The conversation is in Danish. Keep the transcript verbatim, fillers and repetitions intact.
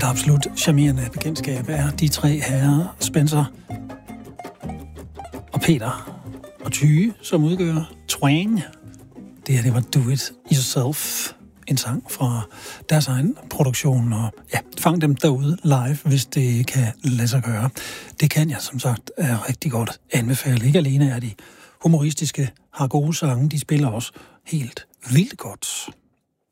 Et absolut charmerende bekendtskab er de tre herrer, Spencer og Peter og Tyge, som udgør Twang. Det her, det var Do It Yourself, en sang fra deres egen produktion, og ja, fang dem derude live, hvis det kan lade sig gøre. Det kan jeg, som sagt, er rigtig godt anbefale. Ikke alene er de humoristiske, har gode sange, de spiller også helt vildt godt.